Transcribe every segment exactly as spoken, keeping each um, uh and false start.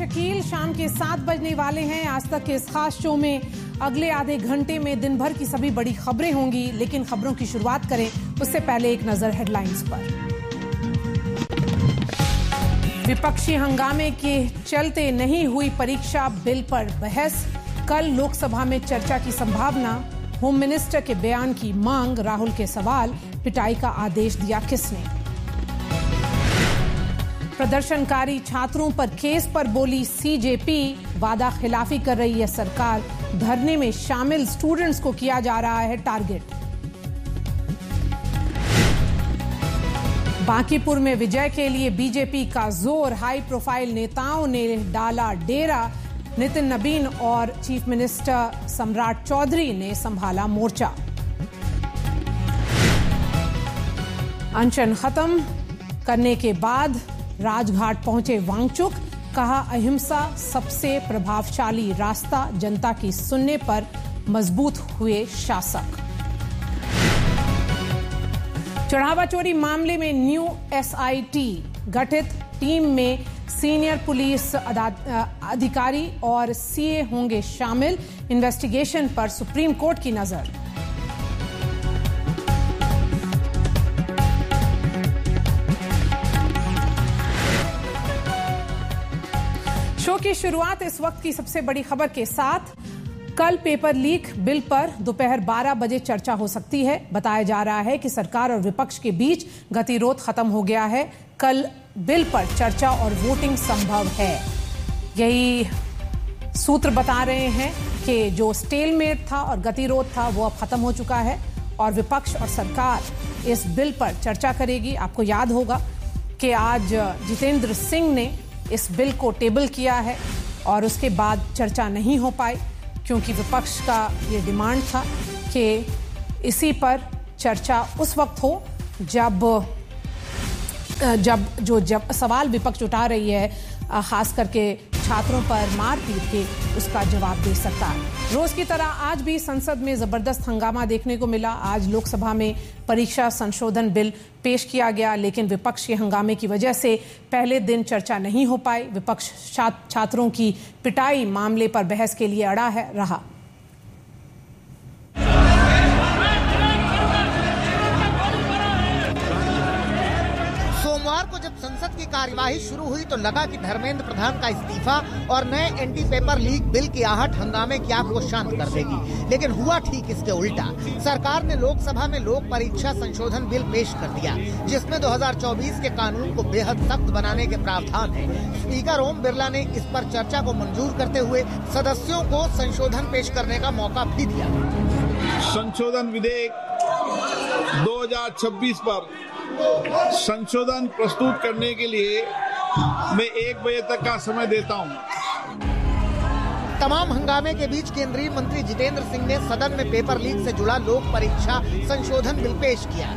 शकील शाम के सात बजने वाले हैं। आज तक के इस खास शो में अगले आधे घंटे में दिन भर की सभी बड़ी खबरें होंगी, लेकिन खबरों की शुरुआत करें उससे पहले एक नजर हेडलाइंस पर। विपक्षी हंगामे के चलते नहीं हुई परीक्षा बिल पर बहस, कल लोकसभा में चर्चा की संभावना। होम मिनिस्टर के बयान की मांग, राहुल के सवाल, पिटाई का आदेश दिया किसने। प्रदर्शनकारी छात्रों पर केस पर बोली सीजेपी, वादा खिलाफी कर रही है सरकार। धरने में शामिल स्टूडेंट्स को किया जा रहा है टारगेट। बांकीपुर में विजय के लिए बीजेपी का जोर, हाई प्रोफाइल नेताओं ने डाला डेरा। नितिन नबीन और चीफ मिनिस्टर सम्राट चौधरी ने संभाला मोर्चा। अनशन खत्म करने के बाद राजघाट पहुंचे वांगचुक, कहा अहिंसा सबसे प्रभावशाली रास्ता, जनता की सुनने पर मजबूत हुए शासक। चढ़ावा चोरी मामले में न्यू एसआईटी गठित, टीम में सीनियर पुलिस अधिकारी और सीए होंगे शामिल। इन्वेस्टिगेशन पर सुप्रीम कोर्ट की नजर। शो की शुरुआत इस वक्त की सबसे बड़ी खबर के साथ। कल पेपर लीक बिल पर दोपहर बारह बजे चर्चा हो सकती है। बताया जा रहा है कि सरकार और विपक्ष के बीच गतिरोध खत्म हो गया है। कल बिल पर चर्चा और वोटिंग संभव है। यही सूत्र बता रहे हैं कि जो स्टेलमेट था और गतिरोध था वो अब खत्म हो चुका है और विपक्ष और सरकार इस बिल पर चर्चा करेगी। आपको याद होगा कि आज जितेंद्र सिंह ने इस बिल को टेबल किया है और उसके बाद चर्चा नहीं हो पाई, क्योंकि विपक्ष का ये डिमांड था कि इसी पर चर्चा उस वक्त हो जब जब जो जब सवाल विपक्ष उठा रही है, खास करके छात्रों पर मार पीट के, उसका जवाब दे सकता है। रोज की तरह आज भी संसद में जबरदस्त हंगामा देखने को मिला। आज लोकसभा में परीक्षा संशोधन बिल पेश किया गया, लेकिन विपक्ष के हंगामे की वजह से पहले दिन चर्चा नहीं हो पाई। विपक्ष छात्रों की पिटाई मामले पर बहस के लिए अड़ा है रहा। सोमवार को जब संसद की कार्यवाही शुरू हुई तो लगा कि धर्मेंद्र प्रधान का इस्तीफा और नए एंटी पेपर लीक बिल की आहट हंगामे की आग को शांत कर देगी, लेकिन हुआ ठीक इसके उल्टा। सरकार ने लोकसभा में लोक परीक्षा संशोधन बिल पेश कर दिया, जिसमें दो हज़ार चौबीस के कानून को बेहद सख्त बनाने के प्रावधान है। स्पीकर ओम बिरला ने इस पर चर्चा को मंजूर करते हुए सदस्यों को संशोधन पेश करने का मौका भी दिया। संशोधन विधेयक दो हज़ार छब्बीस पर संशोधन प्रस्तुत करने के लिए मैं एक बजे तक का समय देता हूं। तमाम हंगामे के बीच केंद्रीय मंत्री जितेंद्र सिंह ने सदन में पेपर लीक से जुड़ा लोक परीक्षा संशोधन बिल पेश किया।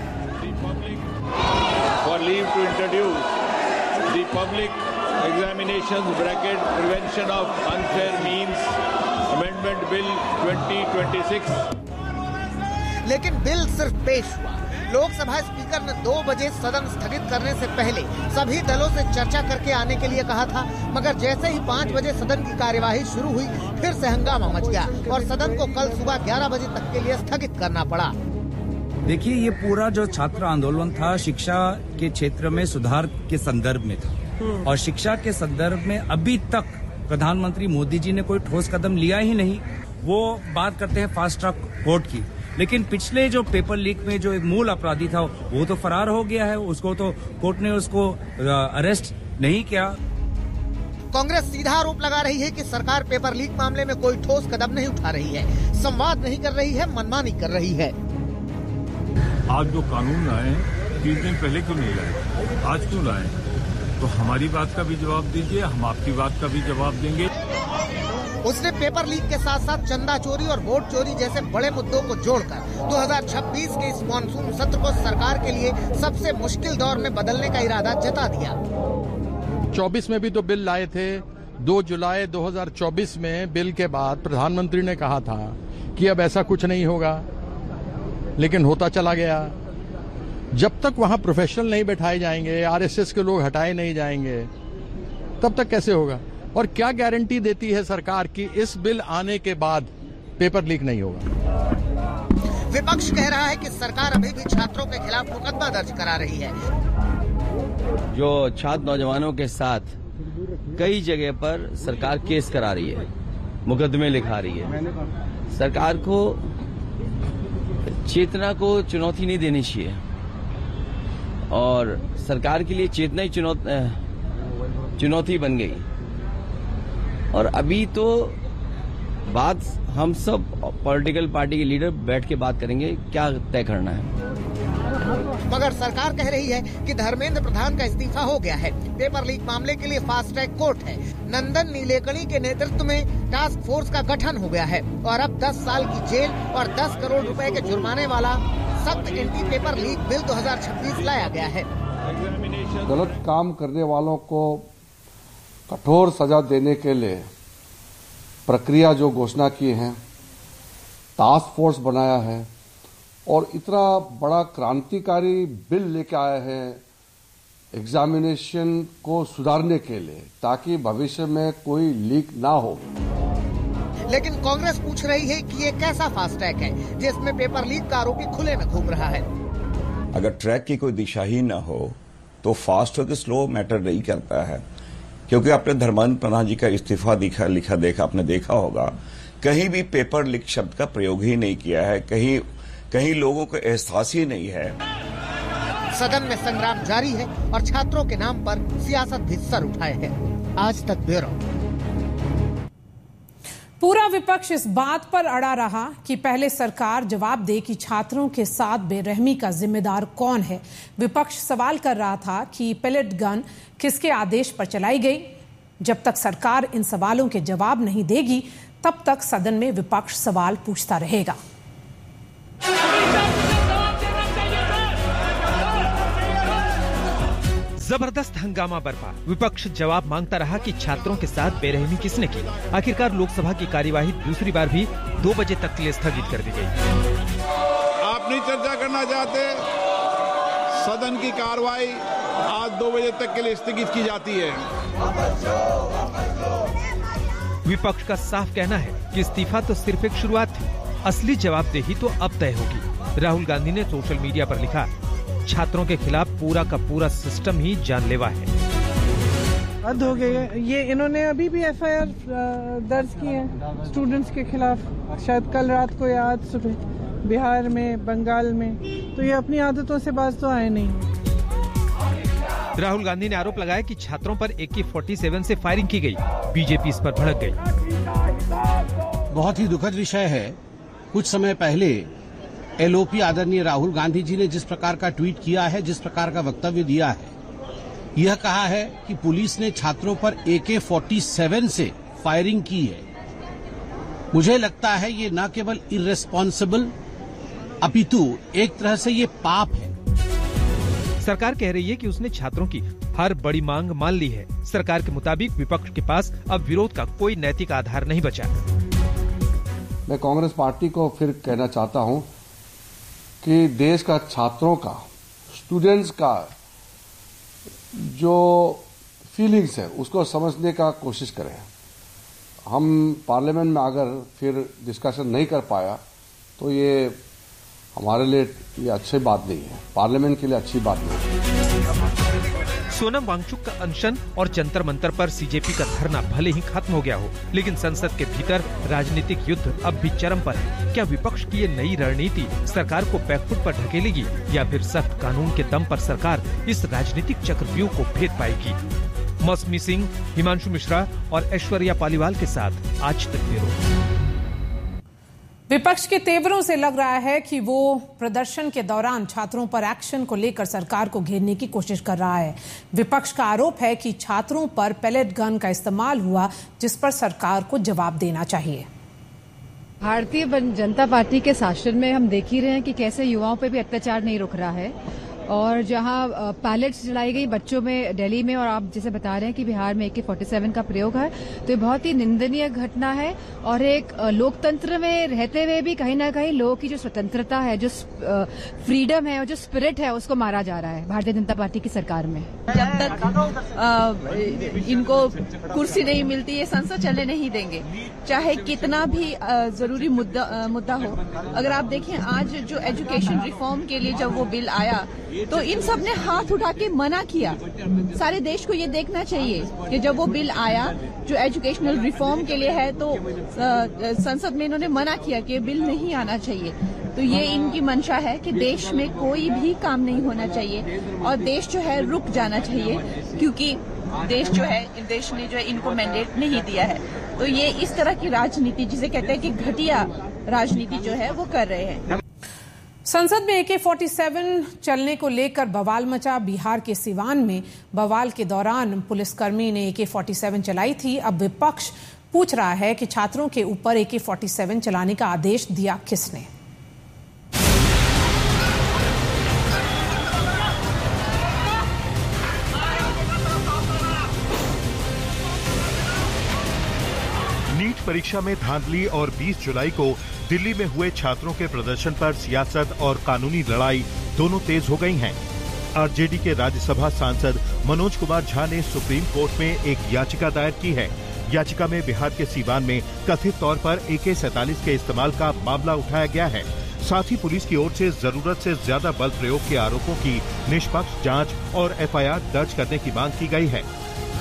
For leave to introduce the public examinations bracket prevention of unfair means amendment bill twenty twenty six. लेकिन बिल सिर्फ पेश हुआ। लोकसभा स्पीकर ने दो बजे सदन स्थगित करने से पहले सभी दलों से चर्चा करके आने के लिए कहा था, मगर जैसे ही पाँच बजे सदन की कार्यवाही शुरू हुई फिर से हंगामा मच गया और सदन को कल सुबह ग्यारह बजे तक के लिए स्थगित करना पड़ा। देखिए, ये पूरा जो छात्र आंदोलन था शिक्षा के क्षेत्र में सुधार के संदर्भ में था और शिक्षा के संदर्भ में अभी तक प्रधानमंत्री मोदी जी ने कोई ठोस कदम लिया ही नहीं। वो बात करते हैं फास्ट ट्रैक कोर्ट की, लेकिन पिछले जो पेपर लीक में जो एक मूल अपराधी था वो तो फरार हो गया है, उसको तो कोर्ट ने उसको अरेस्ट नहीं किया। कांग्रेस सीधा आरोप लगा रही है कि सरकार पेपर लीक मामले में कोई ठोस कदम नहीं उठा रही है, संवाद नहीं कर रही है, मनमानी कर रही है। आज जो कानून लाए तीन दिन पहले क्यों नहीं लाए, आज क्यों लाए? तो हमारी बात का भी जवाब दीजिए, हम आपकी बात का भी जवाब देंगे। उसने पेपर लीक के साथ साथ चंदा चोरी और वोट चोरी जैसे बड़े मुद्दों को जोड़कर दो हज़ार छब्बीस के इस मानसून सत्र को सरकार के लिए सबसे मुश्किल दौर में बदलने का इरादा जता दिया। चौबीस में भी तो बिल लाए थे। दो जुलाई दो हज़ार चौबीस में बिल के बाद प्रधानमंत्री ने कहा था कि अब ऐसा कुछ नहीं होगा, लेकिन होता चला गया। जब तक वहां प्रोफेशनल नहीं बैठाए जाएंगे, आरएसएस के लोग हटाए नहीं जाएंगे, तब तक कैसे होगा? और क्या गारंटी देती है सरकार कि इस बिल आने के बाद पेपर लीक नहीं होगा? विपक्ष कह रहा है कि सरकार अभी भी छात्रों के खिलाफ मुकदमा दर्ज करा रही है। जो छात्र नौजवानों के साथ कई जगह पर सरकार केस करा रही है, मुकदमे लिखा रही है। सरकार को चेतना को चुनौती नहीं देनी चाहिए और सरकार के लिए चेतना ही चुनौती चुनौती बन गई। और अभी तो बात हम सब पॉलिटिकल पार्टी के लीडर बैठ के बात करेंगे क्या तय करना है। मगर सरकार कह रही है कि धर्मेंद्र प्रधान का इस्तीफा हो गया है। पेपर लीक मामले के लिए फास्ट ट्रैक कोर्ट है। नंदन नीलेकणी के नेतृत्व में टास्क फोर्स का गठन हो गया है और अब दस साल की जेल और दस करोड़ रुपए के जुर्माने वाला सख्त एंटी पेपर लीक बिल दो हज़ार छब्बीस लाया गया है। गलत काम करने वालों को कठोर सजा देने के लिए प्रक्रिया जो घोषणा की है, टास्क फोर्स बनाया है और इतना बड़ा क्रांतिकारी बिल लेके आया है एग्जामिनेशन को सुधारने के लिए, ताकि भविष्य में कोई लीक ना हो। लेकिन कांग्रेस पूछ रही है कि ये कैसा फास्ट ट्रैक है जिसमें पेपर लीक का आरोपी खुले में घूम रहा है। अगर ट्रैक की कोई दिशा ही न हो तो फास्ट हो कि स्लो मैटर नहीं करता है, क्योंकि आपने धर्मेंद्र प्रधान जी का इस्तीफा दिखा लिखा देखा आपने देखा होगा, कहीं भी पेपर लीक शब्द का प्रयोग ही नहीं किया है, कहीं कहीं लोगों को एहसास ही नहीं है। सदन में संग्राम जारी है और छात्रों के नाम पर सियासत भी सर उठाए है। आज तक ब्यूरो। पूरा विपक्ष इस बात पर अड़ा रहा कि पहले सरकार जवाब दे कि छात्रों के साथ बेरहमी का जिम्मेदार कौन है। विपक्ष सवाल कर रहा था कि पेलेट गन किसके आदेश पर चलाई गई। जब तक सरकार इन सवालों के जवाब नहीं देगी तब तक सदन में विपक्ष सवाल पूछता रहेगा। जबरदस्त हंगामा बरपा। विपक्ष जवाब मांगता रहा कि छात्रों के साथ बेरहमी किसने की। आखिरकार लोकसभा की कार्यवाही दूसरी बार भी दो बजे तक के लिए स्थगित कर दी गई। आप नहीं चर्चा करना चाहते, सदन की कार्रवाई आज दो बजे तक के लिए स्थगित की जाती है। विपक्ष का साफ कहना है कि इस्तीफा तो सिर्फ एक शुरुआत थी, असली जवाबदेही तो अब तय होगी। राहुल गांधी ने सोशल मीडिया पर लिखा, छात्रों के खिलाफ पूरा का पूरा सिस्टम ही जानलेवा है। हद हो गई है। ये इन्होंने अभी भी एफ आई आर दर्ज की है स्टूडेंट्स के खिलाफ, शायद कल रात को या आज सुबह, बिहार में, बंगाल में। तो ये अपनी आदतों से बाज तो आए नहीं। राहुल गांधी ने आरोप लगाया कि छात्रों पर ए के सैंतालीस से फायरिंग की गई। बीजेपी इस पर भड़क गई। बहुत ही दुखद विषय है। कुछ समय पहले एल ओ पी आदरणीय राहुल गांधी जी ने जिस प्रकार का ट्वीट किया है, जिस प्रकार का वक्तव्य दिया है, यह कहा है कि पुलिस ने छात्रों पर ए के सैंतालीस से फायरिंग की है। मुझे लगता है ये न केवल इर्रेस्पॉन्सिबल अपितु एक तरह से ये पाप है। सरकार कह रही है कि उसने छात्रों की हर बड़ी मांग मान ली है। सरकार के मुताबिक विपक्ष के पास अब विरोध का कोई नैतिक आधार नहीं बचा। मैं कांग्रेस पार्टी को फिर कहना चाहता हूं कि देश का छात्रों का, स्टूडेंट्स का जो फीलिंग्स है उसको समझने का कोशिश करें। हम पार्लियामेंट में अगर फिर डिस्कशन नहीं कर पाया तो ये हमारे लिए ये अच्छी बात नहीं है, पार्लियामेंट के लिए अच्छी बात नहीं है। सोनम वांगचुक का अनशन और जंतर मंतर पर सी जे पी का धरना भले ही खत्म हो गया हो, लेकिन संसद के भीतर राजनीतिक युद्ध अब भी चरम पर है। क्या विपक्ष की ये नई रणनीति सरकार को बैकफुट पर ढकेलेगी या फिर सख्त कानून के दम पर सरकार इस राजनीतिक चक्रव्यूह को भेद पाएगी? मौसमी सिंह, हिमांशु मिश्रा और ऐश्वर्या पालीवाल के साथ आज तक ब्यूरो। विपक्ष के तेवरों से लग रहा है कि वो प्रदर्शन के दौरान छात्रों पर एक्शन को लेकर सरकार को घेरने की कोशिश कर रहा है। विपक्ष का आरोप है कि छात्रों पर पेलेट गन का इस्तेमाल हुआ, जिस पर सरकार को जवाब देना चाहिए। भारतीय जनता पार्टी के शासन में हम देख ही रहे हैं कि कैसे युवाओं पे भी अत्याचार नहीं रुक रहा है और जहां पैलेट्स जलाई गई बच्चों में दिल्ली में, और आप जैसे बता रहे हैं कि बिहार में ए के फोर्टी सेवन का प्रयोग है, तो ये बहुत ही निंदनीय घटना है। और एक लोकतंत्र में रहते हुए भी कहीं ना कहीं लोगों की जो स्वतंत्रता है, जो फ्रीडम है और जो स्पिरिट है, उसको मारा जा रहा है भारतीय जनता पार्टी की सरकार में। जब तक आ, इनको कुर्सी नहीं मिलती ये संसद चलने नहीं देंगे, चाहे कितना भी आ, जरूरी मुद्दा आ, मुद्दा हो। अगर आप देखें आज जो एजुकेशन रिफॉर्म के लिए जब वो बिल आया तो इन सब ने हाथ उठा के मना किया। सारे देश को ये देखना चाहिए कि जब वो बिल आया जो एजुकेशनल रिफॉर्म के लिए है, तो आ, संसद में इन्होंने मना किया कि बिल नहीं आना चाहिए। तो ये इनकी मंशा है कि देश में कोई भी काम नहीं होना चाहिए और देश जो है रुक जाना चाहिए, क्योंकि देश जो है देश ने जो है इनको मैंडेट नहीं दिया है। तो ये इस तरह की राजनीति, जिसे कहते हैं कि घटिया राजनीति जो है वो कर रहे हैं। संसद में ए के फोर्टी सेवन चलने को लेकर बवाल मचा। बिहार के सिवान में बवाल के दौरान पुलिसकर्मी ने ए के फोर्टी सेवन चलाई थी। अब विपक्ष पूछ रहा है कि छात्रों के ऊपर ए के फोर्टी सेवन चलाने का आदेश दिया किसने। नीट परीक्षा में धांधली और बीस जुलाई को दिल्ली में हुए छात्रों के प्रदर्शन पर सियासत और कानूनी लड़ाई दोनों तेज हो गई हैं। आरजेडी के राज्यसभा सांसद मनोज कुमार झा ने सुप्रीम कोर्ट में एक याचिका दायर की है। याचिका में बिहार के सीवान में कथित तौर पर ए के सैंतालीस के इस्तेमाल का मामला उठाया गया है। साथ ही पुलिस की ओर से जरूरत से ज्यादा बल प्रयोग के आरोपों की निष्पक्ष जांच और एफ आई आर दर्ज करने की मांग की गई है।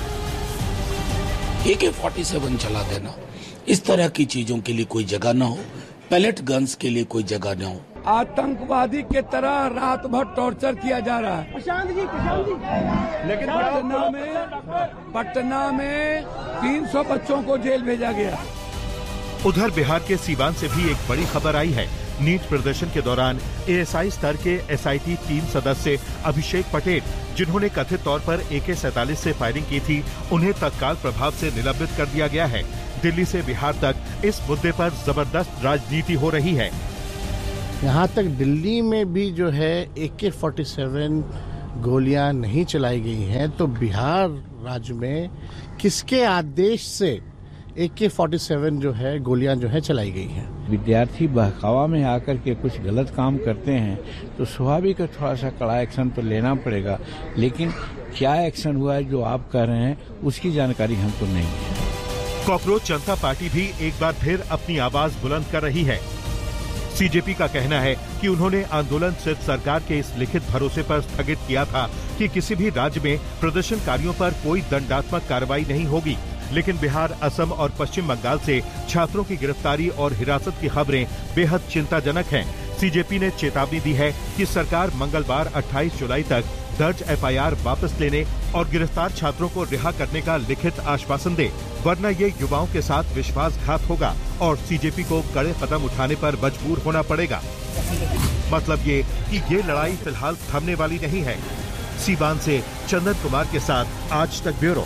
ए के फोर्टी सेवन चला देना, इस तरह की चीजों के लिए कोई जगह न हो, पैलेट गन्स के लिए कोई जगह न हो। आतंकवादी के तरह रात भर टॉर्चर किया जा रहा है। प्रशांत जी, प्रशांत जी। लेकिन पटना में पटना में तीन सौ बच्चों को जेल भेजा गया। उधर बिहार के सीवान से भी एक बड़ी खबर आई है। नीट प्रदर्शन के दौरान ए एस आई स्तर के एस आई टी टीम सदस्य अभिषेक पटेल, जिन्होंने कथित तौर पर ए के सैंतालीस से फायरिंग की थी, उन्हें तत्काल प्रभाव से निलंबित कर दिया गया है। दिल्ली से बिहार तक इस मुद्दे पर जबरदस्त राजनीति हो रही है। यहाँ तक दिल्ली में भी जो है ए के फोर्टी सेवन गोलियां नहीं चलाई गई हैं, तो बिहार राज्य में किसके आदेश से ए के फोर्टी सेवन जो है गोलियां जो है चलाई गई हैं। विद्यार्थी बहकावा में आकर के कुछ गलत काम करते हैं तो स्वाभाविक थोड़ा सा कड़ा एक्शन तो लेना पड़ेगा, लेकिन क्या एक्शन हुआ है जो आप कह रहे हैं उसकी जानकारी हमको नहीं है। कॉकरोच जनता पार्टी भी एक बार फिर अपनी आवाज बुलंद कर रही है। सी जे पी का कहना है कि उन्होंने आंदोलन सिर्फ सरकार के इस लिखित भरोसे पर स्थगित किया था कि किसी भी राज्य में प्रदर्शनकारियों पर कोई दंडात्मक कार्रवाई नहीं होगी, लेकिन बिहार, असम और पश्चिम बंगाल से छात्रों की गिरफ्तारी और हिरासत की खबरें बेहद चिंताजनक हैं। सी जे पी ने चेतावनी दी है कि सरकार मंगलवार अट्ठाईस जुलाई तक दर्ज एफ आई आर वापस लेने और गिरफ्तार छात्रों को रिहा करने का लिखित आश्वासन दे, वरना ये युवाओं के साथ विश्वासघात होगा और सी जे पी को कड़े कदम उठाने पर मजबूर होना पड़ेगा। मतलब ये कि ये लड़ाई फिलहाल थमने वाली नहीं है। सीवान से चंदन कुमार के साथ आज तक ब्यूरो।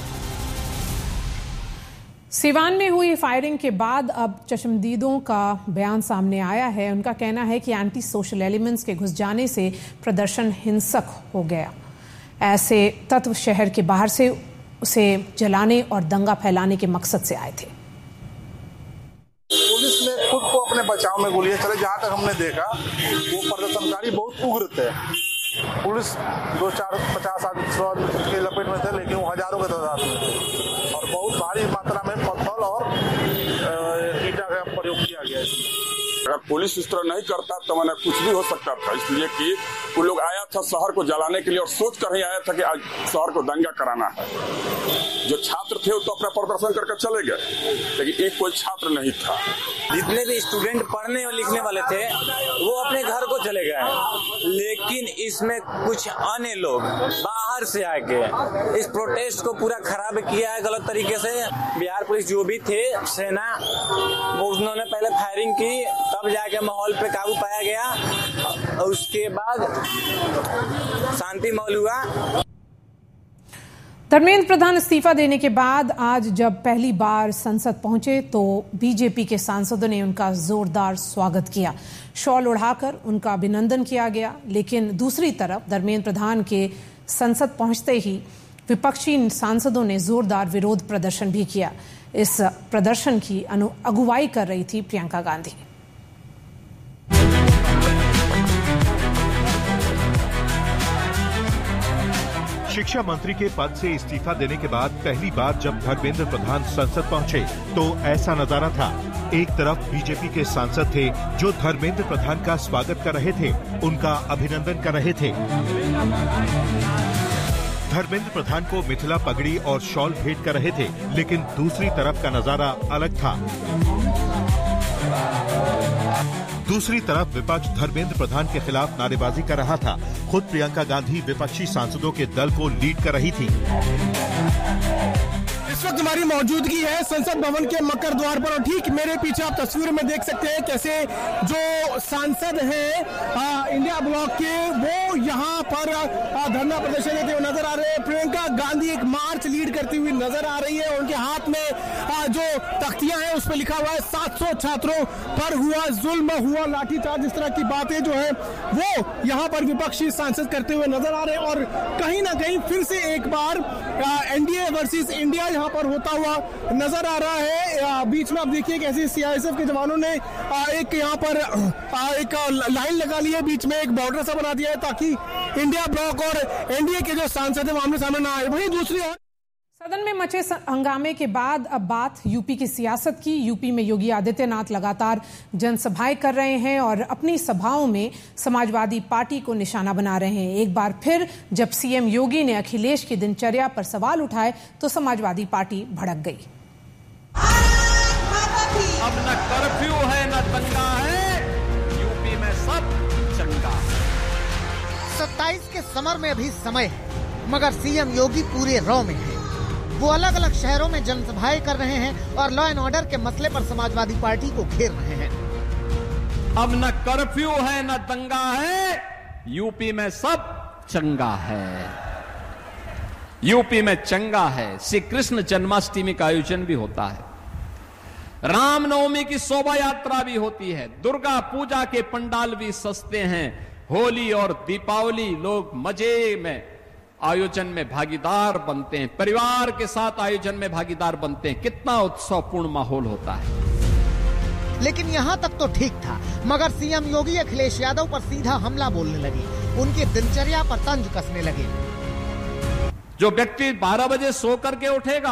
सीवान में हुई फायरिंग के बाद अब चश्मदीदों का बयान सामने आया है। उनका कहना है कि एंटी सोशल एलिमेंट्स के घुस जाने से प्रदर्शन हिंसक हो गया। ऐसे तत्व शहर के बाहर से उसे जलाने और दंगा फैलाने के मकसद से आए थे। पुलिस ने खुद को अपने बचाव में गोलियां चले। जहां तक हमने देखा वो प्रदर्शनकारी बहुत उग्र थे। पुलिस दो चार पचास आदमी सौ के लपेट में थे, लेकिन वो हजारों के तादाद में थे और बहुत भारी मात्रा में पत्थर और ईटा का प्रयोग किया गया है। अगर पुलिस इस तरह नहीं करता तो मैंने कुछ भी हो सकता था, इसलिए कि वो लोग आया था शहर को जलाने के लिए और सोच कर ही आया था कि आज शहर को दंगा कराना है। जो छात्र थे वो तो अपना प्रदर्शन करके चले गए, लेकिन एक कोई छात्र नहीं था। जितने भी स्टूडेंट पढ़ने और लिखने वाले थे वो अपने घर को चले गए, लेकिन इसमें कुछ अन्य लोग बाहर से आके इस प्रोटेस्ट को पूरा खराब किया है गलत तरीके से। बिहार पुलिस जो भी थे, सेना, वो उन्होंने पहले फायरिंग की, तब जाके माहौल पे काबू पाया गया और उसके बाद शांति माहौल हुआ। धर्मेंद्र प्रधान इस्तीफा देने के बाद आज जब पहली बार संसद पहुंचे तो बीजेपी के सांसदों ने उनका जोरदार स्वागत किया। शॉल उड़ाकर उनका अभिनंदन किया गया। लेकिन दूसरी तरफ धर्मेंद्र प्रधान के संसद पहुंचते ही विपक्षी सांसदों ने जोरदार विरोध प्रदर्शन भी किया। इस प्रदर्शन की अगुवाई कर रही थी प्रियंका गांधी। शिक्षा मंत्री के पद से इस्तीफा देने के बाद पहली बार जब धर्मेंद्र प्रधान संसद पहुंचे तो ऐसा नजारा था। एक तरफ बीजेपी के सांसद थे जो धर्मेंद्र प्रधान का स्वागत कर रहे थे, उनका अभिनंदन कर रहे थे। धर्मेंद्र प्रधान को मिथिला पगड़ी और शॉल भेंट कर रहे थे, लेकिन दूसरी तरफ का नजारा अलग था। दूसरी तरफ विपक्ष धर्मेंद्र प्रधान के खिलाफ नारेबाजी कर रहा था। खुद प्रियंका गांधी विपक्षी सांसदों के दल को लीड कर रही थी। इस वक्त हमारी मौजूदगी है संसद भवन के मकर द्वार पर और ठीक मेरे पीछे आप तस्वीर में देख सकते हैं कैसे जो सांसद हैं इंडिया ब्लॉक के वो यहाँ पर धरना प्रदर्शन देते हुए नजर आ रहे हैं। प्रियंका गांधी एक मार्च लीड करती हुई नजर आ रही है। उनके हाथ में आ, जो तख्तियां हैं उस पर लिखा हुआ है सात सौ छात्रों पर हुआ जुल्म, हुआ लाठीचार्ज, इस तरह की बातें जो है वो यहाँ पर विपक्षी सांसद करते हुए नजर आ रहे हैं। और कहीं ना कहीं फिर से एक बार एनडीए वर्सेस इंडिया यहाँ पर होता हुआ नजर आ रहा है। बीच में आप देखिए कैसे सीआईएसएफ के जवानों ने एक यहाँ पर एक लाइन लगा ली है, बीच में एक बॉर्डर सा बना दिया है ताकि इंडिया ब्लॉक और एनडीए के जो सांसद है आमने सामने ना आए। वहीं दूसरी ओर सदन में मचे हंगामे के बाद अब बात यूपी की सियासत की। यूपी में योगी आदित्यनाथ लगातार जनसभाएं कर रहे हैं और अपनी सभाओं में समाजवादी पार्टी को निशाना बना रहे हैं। एक बार फिर जब सीएम योगी ने अखिलेश की दिनचर्या पर सवाल उठाए तो समाजवादी पार्टी भड़क गई। अब न कर्फ्यू है न दंगा है, यूपी में सब चंगा। सत्ताईस के समर में अभी समय है मगर सीएम योगी पूरे रौ में है। वो अलग अलग शहरों में जनसभाएं कर रहे हैं और लॉ एंड ऑर्डर के मसले पर समाजवादी पार्टी को घेर रहे हैं। अब न कर्फ्यू है न दंगा है, यूपी में सब चंगा है। यूपी में चंगा है। श्री कृष्ण जन्माष्टमी का आयोजन भी होता है, रामनवमी की शोभा यात्रा भी होती है, दुर्गा पूजा के पंडाल भी सस्ते हैं, होली और दीपावली लोग मजे में आयोजन में भागीदार बनते हैं, परिवार के साथ आयोजन में भागीदार बनते हैं। कितना उत्सवपूर्ण माहौल होता है। लेकिन यहाँ तक तो ठीक था मगर सीएम योगी अखिलेश यादव पर सीधा हमला बोलने लगे, उनकी दिनचर्या पर तंज कसने लगे। जो व्यक्ति बारह बजे सो करके उठेगा,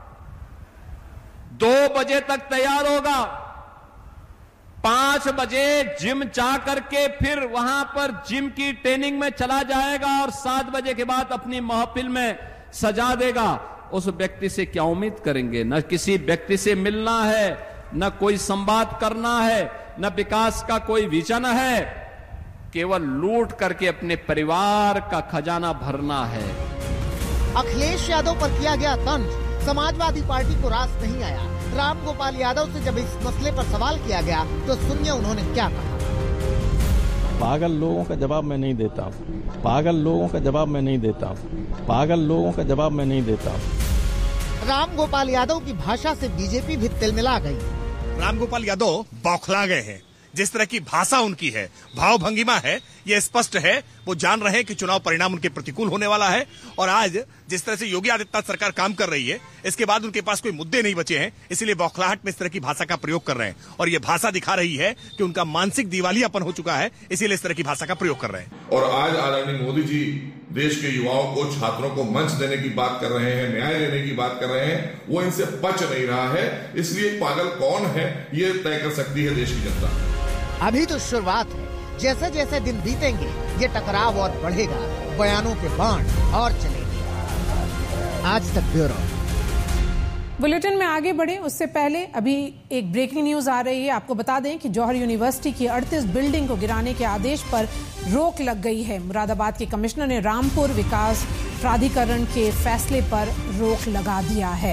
दो बजे तक तैयार होगा, पांच बजे जिम जा करके फिर वहां पर जिम की ट्रेनिंग में चला जाएगा और सात बजे के बाद अपनी महफिल में सजा देगा, उस व्यक्ति से क्या उम्मीद करेंगे? न किसी व्यक्ति से मिलना है, न कोई संवाद करना है, न विकास का कोई विजन है, केवल लूट करके अपने परिवार का खजाना भरना है। अखिलेश यादव पर किया गया तंज समाजवादी पार्टी को रास नहीं आया। राम गोपाल यादव से जब इस मसले पर सवाल किया गया तो सुनिए उन्होंने क्या कहा। पागल लोगों का जवाब मैं नहीं देता, पागल लोगों का जवाब मैं नहीं देता, पागल लोगों का जवाब मैं नहीं देता। राम गोपाल यादव की भाषा से बीजेपी भी तिलमिला गई। राम गोपाल यादव बौखला गए हैं। जिस तरह की भाषा उनकी है, भाव भंगिमा है, ये स्पष्ट है वो जान रहे हैं कि चुनाव परिणाम उनके प्रतिकूल होने वाला है। और आज जिस तरह से योगी आदित्यनाथ सरकार काम कर रही है, इसके बाद उनके पास कोई मुद्दे नहीं बचे हैं, इसीलिए बौखलाहट में इस तरह की भाषा का प्रयोग कर रहे हैं। और ये भाषा दिखा रही है कि उनका मानसिक दिवालियापन हो चुका है, इसीलिए इस तरह की भाषा का प्रयोग कर रहे हैं। और आज आदरणीय मोदी जी देश के युवाओं को, छात्रों को मंच देने की बात कर रहे हैं, न्याय देने की बात कर रहे हैं, वो इनसे बच नहीं रहा है। इसलिए पागल कौन है ये तय कर सकती है देश की जनता। अभी तो शुरुआत है, जैसे जैसे दिन बीतेंगे ये टकराव और बढ़ेगा, बयानों के बाण और चलेंगे। आज तक ब्यूरो। बुलेटिन में आगे बढ़े उससे पहले अभी एक ब्रेकिंग न्यूज आ रही है। आपको बता दें कि जौहर यूनिवर्सिटी की अड़तीस बिल्डिंग को गिराने के आदेश पर रोक लग गई है। मुरादाबाद के कमिश्नर ने रामपुर विकास प्राधिकरण के फैसले पर रोक लगा दिया है।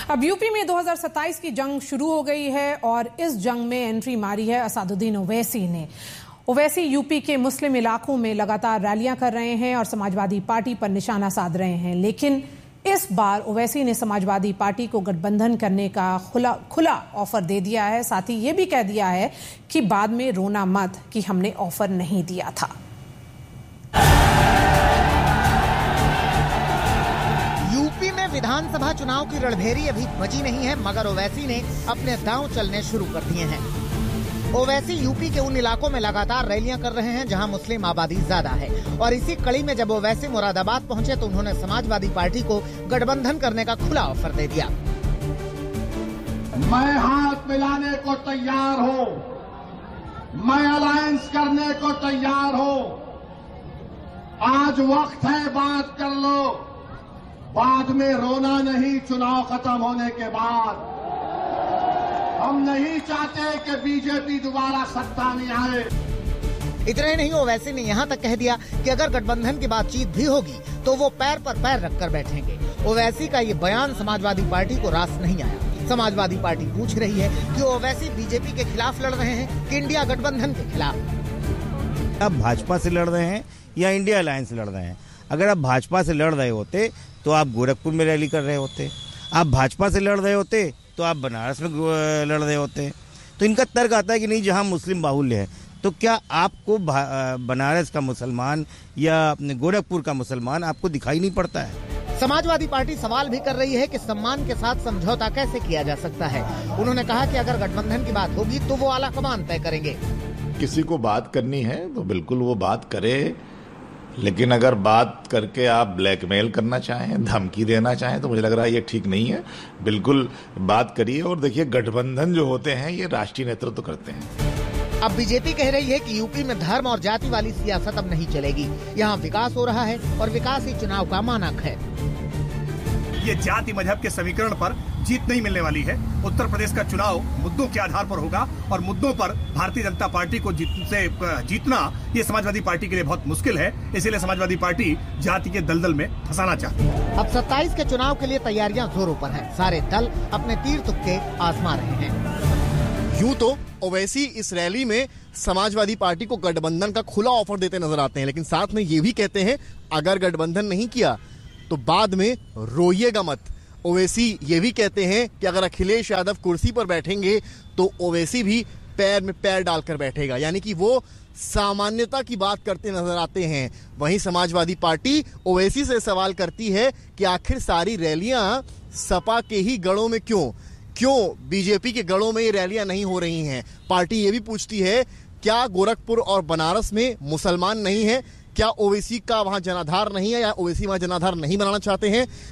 अब यूपी में दो हज़ार सत्ताईस की जंग शुरू हो गई है और इस जंग में एंट्री मारी है असादुद्दीन ओवैसी ने। ओवैसी यूपी के मुस्लिम इलाकों में लगातार रैलियां कर रहे हैं और समाजवादी पार्टी पर निशाना साध रहे हैं, लेकिन इस बार ओवैसी ने समाजवादी पार्टी को गठबंधन करने का खुला खुला ऑफर दे दिया है। साथ ही ये भी कह दिया है कि बाद में रोना मत कि हमने ऑफर नहीं दिया था। यूपी में विधानसभा चुनाव की रणभेरी अभी बची नहीं है, मगर ओवैसी ने अपने दांव चलने शुरू कर दिए हैं। ओवैसी यूपी के उन इलाकों में लगातार रैलियां कर रहे हैं जहां मुस्लिम आबादी ज्यादा है, और इसी कड़ी में जब ओवैसी मुरादाबाद पहुंचे तो उन्होंने समाजवादी पार्टी को गठबंधन करने का खुला ऑफर दे दिया। मैं हाथ मिलाने को तैयार हूं, मैं अलायंस करने को तैयार हूं। आज वक्त है, बात कर लो, बाद में रोना नहीं। चुनाव खत्म होने के बाद हम नहीं चाहते कि बीजेपी दोबारा सत्ता में आए। इतना ही नहीं, ओवैसी ने यहाँ तक कह दिया कि अगर गठबंधन की बातचीत भी होगी तो वो पैर पर पैर रखकर बैठेंगे। ओवैसी का ये बयान समाजवादी पार्टी को रास नहीं आया। समाजवादी पार्टी पूछ रही है कि ओवैसी बीजेपी के खिलाफ लड़ रहे हैं कि इंडिया गठबंधन के खिलाफ। आप भाजपा से लड़ रहे हैं या इंडिया अलायंस से लड़ रहे हैं? अगर आप भाजपा से लड़ रहे होते तो आप गोरखपुर में रैली कर रहे होते, आप भाजपा से लड़ रहे होते तो आप बनारस में लड़ रहे होते। तो इनका तर्क आता है कि नहीं, जहां मुस्लिम बाहुल्य है तो क्या आपको बनारस का मुसलमान या गोरखपुर का मुसलमान आपको दिखाई नहीं पड़ता है? समाजवादी पार्टी सवाल भी कर रही है कि सम्मान के साथ समझौता कैसे किया जा सकता है। उन्होंने कहा कि अगर गठबंधन की बात होगी तो वो आला कमान तय करेंगे। किसी को बात करनी है तो बिल्कुल वो बात करे, लेकिन अगर बात करके आप ब्लैकमेल करना चाहें, धमकी देना चाहें, तो मुझे लग रहा है ये ठीक नहीं है। बिल्कुल बात करिए। और देखिए, गठबंधन जो होते हैं ये राष्ट्रीय नेतृत्व तो करते हैं। अब बीजेपी कह रही है कि यूपी में धर्म और जाति वाली सियासत अब नहीं चलेगी। यहाँ विकास हो रहा है और विकास ही चुनाव का मानक है। ये जाति मजहब के समीकरण पर जीत नहीं मिलने वाली है। उत्तर प्रदेश का चुनाव मुद्दों के आधार पर होगा और मुद्दों पर भारतीय जनता पार्टी को जीत से जीतना ये समाजवादी पार्टी के लिए बहुत मुश्किल है। इसीलिए समाजवादी पार्टी जाति के दलदल में फंसाना चाहती है। अब सत्ताईस के चुनाव के लिए तैयारियां जोरों पर हैं। सारे दल अपने तीर तुक्के आजमा रहे हैं। यूं तो ओवैसी इस रैली में समाजवादी पार्टी को गठबंधन का खुला ऑफर देते नजर आते हैं, लेकिन साथ में ये भी कहते हैं अगर गठबंधन नहीं किया तो बाद में रोइएगा मत। ओवैसी ये भी कहते हैं कि अगर अखिलेश यादव कुर्सी पर बैठेंगे तो ओवैसी भी पैर में पैर डालकर बैठेगा, यानी कि वो सामान्यता की बात करते नजर आते हैं। वहीं समाजवादी पार्टी ओवैसी से सवाल करती है कि आखिर सारी रैलियां सपा के ही गढ़ों में क्यों क्यों बीजेपी के गढ़ों में ये रैलियां नहीं हो रही हैं। पार्टी ये भी पूछती है क्या गोरखपुर और बनारस में मुसलमान नहीं है, क्या ओवैसी का वहां जनाधार नहीं है या ओवैसी वहां जनाधार नहीं बनाना चाहते हैं।